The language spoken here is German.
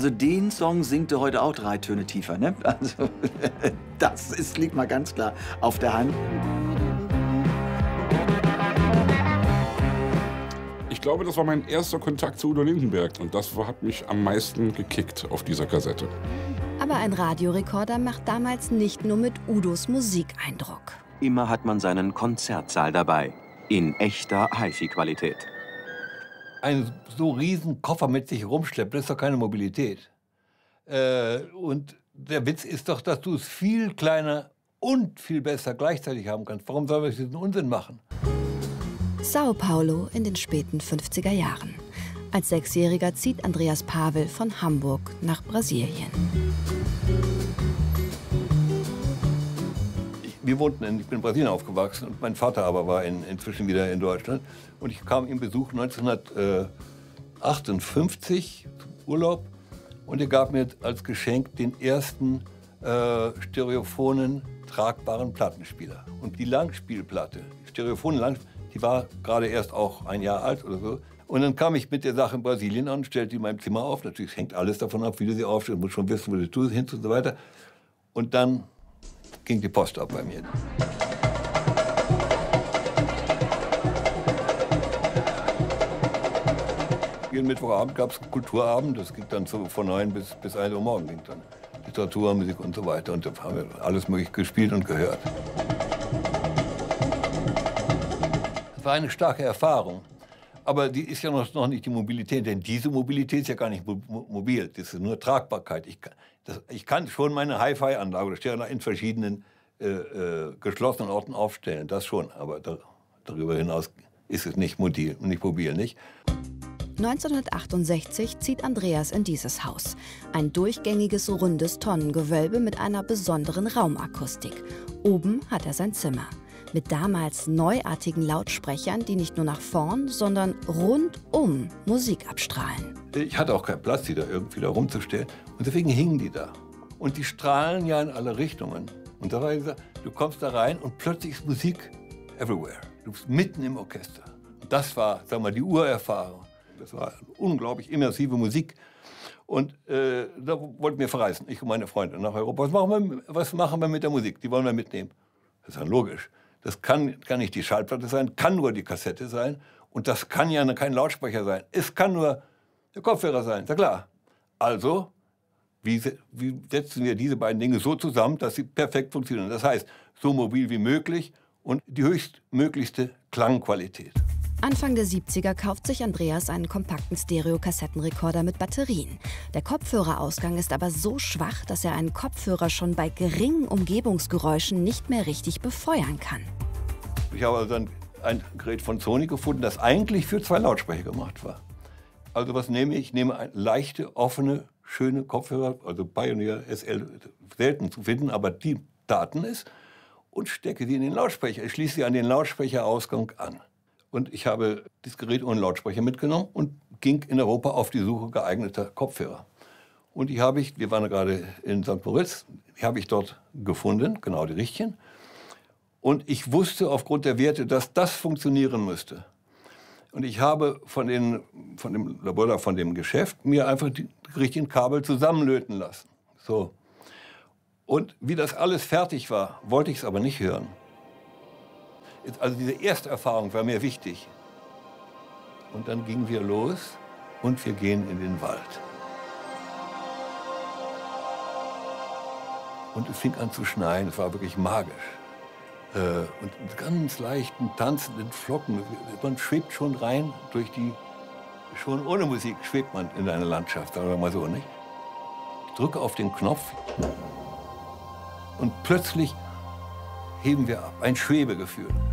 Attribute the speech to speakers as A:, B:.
A: Also den Song singt er heute auch 3 Töne tiefer, ne? Also liegt mal ganz klar auf der Hand.
B: Ich glaube, das war mein erster Kontakt zu Udo Lindenberg und das hat mich am meisten gekickt auf dieser Kassette.
C: Aber ein Radiorekorder macht damals nicht nur mit Udos Musik Eindruck.
D: Immer hat man seinen Konzertsaal dabei, in echter HiFi-Qualität.
E: Ein so riesen Koffer mit sich rumschleppt, das ist doch keine Mobilität. Und der Witz ist doch, dass du es viel kleiner und viel besser gleichzeitig haben kannst. Warum sollen wir diesen Unsinn machen?
C: Sao Paulo in den späten 50er Jahren. Als 6-Jähriger zieht Andreas Pavel von Hamburg nach Brasilien.
E: Ich bin in Brasilien aufgewachsen und mein Vater aber war inzwischen wieder in Deutschland. Und ich kam ihm Besuch 1958 zum Urlaub und er gab mir als Geschenk den ersten stereophonen, tragbaren Plattenspieler. Und die Langspielplatte, die stereophone Langspielplatte, die war gerade erst auch 1 Jahr alt oder so. Und dann kam ich mit der Sache in Brasilien an, stellte die in meinem Zimmer auf. Natürlich hängt alles davon ab, wie du sie aufstellst. Du musst schon wissen, wo du tust, hin und so weiter. Und dann ging die Post ab bei mir. Jeden Mittwochabend gab es Kulturabend. Das ging dann so von 9 bis 1 Uhr morgens. Ging dann Literatur, Musik und so weiter. Und da haben wir alles Mögliche gespielt und gehört. Das war eine starke Erfahrung. Aber die ist ja noch nicht die Mobilität, denn diese Mobilität ist ja gar nicht mobil. Das ist nur Tragbarkeit. Ich kann schon meine Hi-Fi-Anlage oder Stereo in verschiedenen geschlossenen Orten aufstellen, das schon. Aber darüber hinaus ist es nicht mobil, nicht?
C: 1968 zieht Andreas in dieses Haus. Ein durchgängiges, rundes Tonnengewölbe mit einer besonderen Raumakustik. Oben hat er sein Zimmer. Mit damals neuartigen Lautsprechern, die nicht nur nach vorn, sondern rundum Musik abstrahlen.
E: Ich hatte auch keinen Platz, die da irgendwie da rumzustellen. Und deswegen hingen die da. Und die strahlen ja in alle Richtungen. Und da war gesagt, du kommst da rein und plötzlich ist Musik everywhere. Du bist mitten im Orchester. Und das war, sagen wir mal, die Urerfahrung. Das war unglaublich immersive Musik. Und da wollten wir verreisen, ich und meine Freunde, nach Europa. Was machen wir mit der Musik? Die wollen wir mitnehmen. Das ist ja logisch. Das kann nicht die Schallplatte sein, kann nur die Kassette sein. Und das kann ja kein Lautsprecher sein. Es kann nur der Kopfhörer sein, ist ja klar. Also, wie setzen wir diese beiden Dinge so zusammen, dass sie perfekt funktionieren? Das heißt, so mobil wie möglich und die höchstmöglichste Klangqualität.
C: Anfang der 70er kauft sich Andreas einen kompakten Stereo-Kassettenrekorder mit Batterien. Der Kopfhörerausgang ist aber so schwach, dass er einen Kopfhörer schon bei geringen Umgebungsgeräuschen nicht mehr richtig befeuern kann.
E: Ich habe also ein Gerät von Sony gefunden, das eigentlich für 2 Lautsprecher gemacht war. Also was nehme ich? Ich nehme eine leichte, offene, schöne Kopfhörer, also Pioneer SL, selten zu finden, aber die Daten ist, und stecke sie in den Lautsprecher. Ich schließe sie an den Lautsprecherausgang an. Und ich habe das Gerät ohne Lautsprecher mitgenommen und ging in Europa auf die Suche geeigneter Kopfhörer. Und wir waren gerade in St. Moritz, die habe ich dort gefunden, genau die richtigen. Und ich wusste aufgrund der Werte, dass das funktionieren müsste. Und ich habe von dem Labor, von dem Geschäft, mir einfach die richtigen Kabel zusammenlöten lassen. So. Und wie das alles fertig war, wollte ich es aber nicht hören. Also diese erste Erfahrung war mir wichtig. Und dann gingen wir los und wir gehen in den Wald. Und es fing an zu schneien, es war wirklich magisch. Und mit ganz leichten, tanzenden Flocken, man schwebt schon rein durch schon ohne Musik schwebt man in eine Landschaft, sagen wir mal so, nicht? Ich drücke auf den Knopf und plötzlich heben wir ab, ein Schwebegefühl.